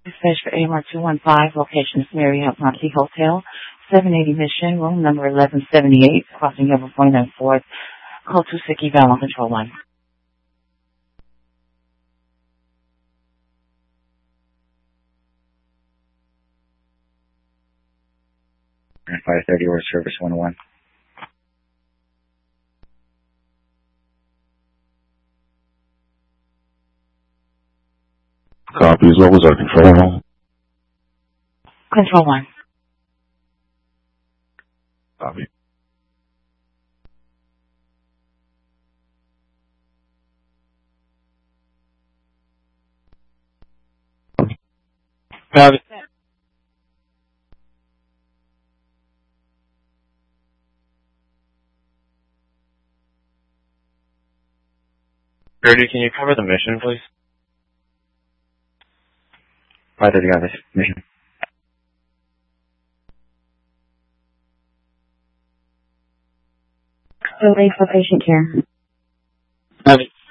Dispatch for AMR 215, location is Marriott Monty Hotel, 780 Mission, room number 1178, crossing over 49th Fourth. Call 26 eval on control line. 530 or service 101. Copies. What was our control room? Control line. Copy. Copy. Gertie, can you cover the mission, please? 530 got this mission. Wait for patient care. Copy.